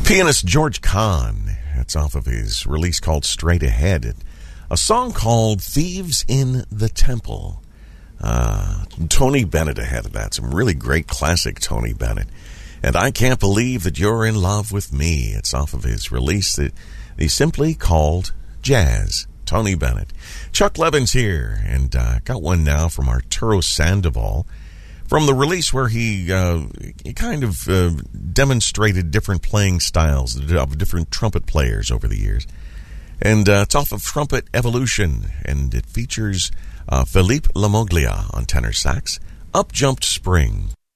Pianist George Kahn. That's off of his release called Straight Ahead. A song called Thieves in the Temple. Tony Bennett ahead of that. Some really great classic Tony Bennett. And I Can't Believe That You're in Love with Me. It's off of his release that he simply called Jazz. Tony Bennett. Chuck Levin's here, and got one now from Arturo Sandoval from the release where he kind of demonstrated different playing styles of different trumpet players over the years. And it's off of Trumpet Evolution, and it features Philippe Lamoglia on tenor sax, Up Jumped Spring.